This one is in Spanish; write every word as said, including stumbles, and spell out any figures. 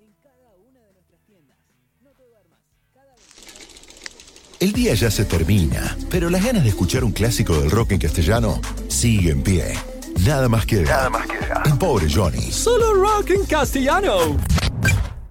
El día ya se termina, pero las ganas de escuchar un clásico del rock en castellano sigue en pie. Nada más queda. Nada más queda. En Pobre Johnny. Solo rock en castellano.